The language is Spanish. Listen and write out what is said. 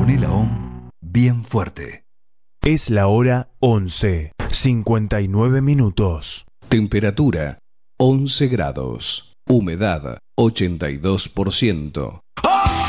Poné la OM bien fuerte. Es la hora 11:59. Temperatura 11 grados. Humedad 82%.